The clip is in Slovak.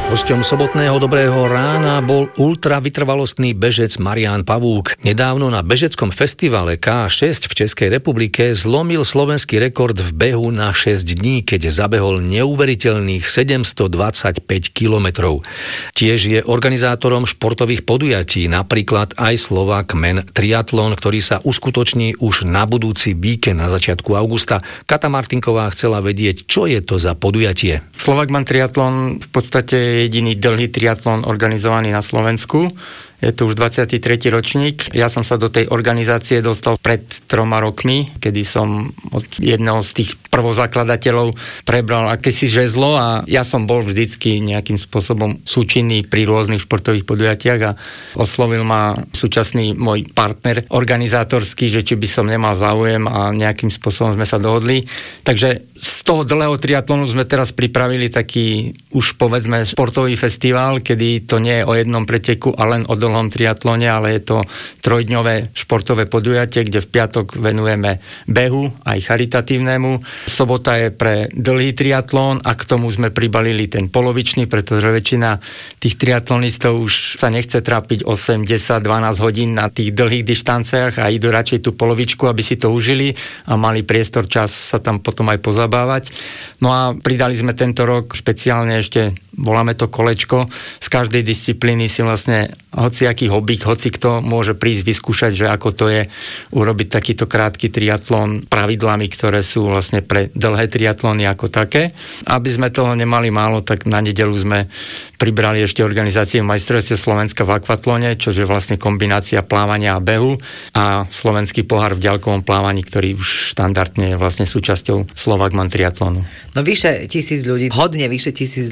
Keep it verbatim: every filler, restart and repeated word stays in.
Hosťom sobotného Dobrého rána bol ultravytrvalostný bežec Marián Pavúk. Nedávno na bežeckom festivale ká šesť v Českej republike zlomil slovenský rekord v behu na šesť dní, keď zabehol neuveriteľných sedemstodvadsaťpäť kilometrov. Tiež je organizátorom športových podujatí, napríklad aj Slovak Men Triatlon, ktorý sa uskutoční už na budúci víkend na začiatku augusta. Kata Martinková chcela vedieť, čo je to za podujatie. Slovak Men Triatlon v podstate jediný dlhý triatlon organizovaný na Slovensku. Je to už dvadsiaty tretí ročník. Ja som sa do tej organizácie dostal pred troma rokmi, kedy som od jedného z tých prvozakladateľov prebral akési žezlo a ja som bol vždycky nejakým spôsobom súčinný pri rôznych športových podujatiach a oslovil ma súčasný môj partner organizátorský, že či by som nemal záujem a nejakým spôsobom sme sa dohodli. Takže z toho dlhého triatlonu sme teraz pripravili taký už povedzme športový festival, kedy to nie je o jednom preteku a len o dlhom triatlone, ale je to trojdňové športové podujatie, kde v piatok venujeme behu, aj charitatívnemu. Sobota je pre dlhý triatlón a k tomu sme pribalili ten polovičný, pretože väčšina tých triatlonistov už sa nechce trápiť osem, desať, dvanásť hodín na tých dlhých dištanciách a idú radšej tú polovičku, aby si to užili a mali priestor, čas sa tam potom aj pozabávať. No a pridali sme tento rok špeciálne ešte, voláme to kolečko, z každej disciplíny si vlastne hociaký hobík, hoci kto môže prísť vyskúšať, že ako to je urobiť takýto krátky triatlon pravidlami, ktoré sú vlastne pre dlhé triatlony ako také. Aby sme toho nemali málo, tak na nedeľu sme pribrali ešte organizáciu majstrovstiev Slovenska v akvatlone, čo je vlastne kombinácia plávania a behu a slovenský pohár v ďalkovom plávaní, ktorý už štandardne je vlastne súčasťou Slovak Men Triatlonu. No vyše tisíc ľudí, hodne vyše tisíc